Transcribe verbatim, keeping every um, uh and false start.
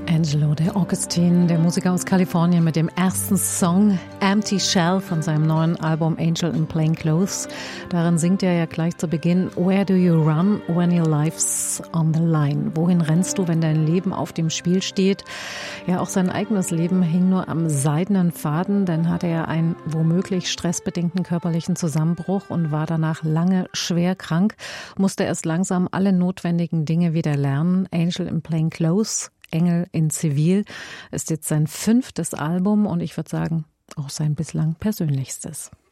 Angelo De Augustine, der Musiker aus Kalifornien, mit dem ersten Song Empty Shell von seinem neuen Album Angel in Plain Clothes. Darin singt er ja gleich zu Beginn: Where do you run when your life's on the line? Wohin rennst du, wenn dein Leben auf dem Spiel steht? Ja, auch sein eigenes Leben hing nur am seidenen Faden, denn hatte er einen womöglich stressbedingten körperlichen Zusammenbruch und war danach lange schwer krank, musste erst langsam alle notwendigen Dinge wieder lernen. Angel in Plain Clothes, Engel in Zivil, ist jetzt sein fünftes Album und ich würde sagen, auch sein bislang persönlichstes.